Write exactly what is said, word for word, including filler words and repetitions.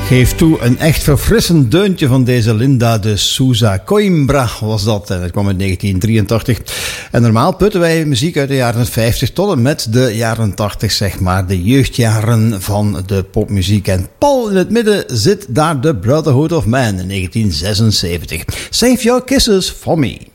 Geef toe, een echt verfrissend deuntje van deze Linda de Souza. Coimbra was dat en dat kwam in negentien drieëntachtig. En normaal putten wij muziek uit de jaren vijftig tot en met de jaren tachtig, zeg maar. De jeugdjaren van de popmuziek. En pal in het midden zit daar de Brotherhood of Man in negentien zesenzeventig. Save Your Kisses for Me.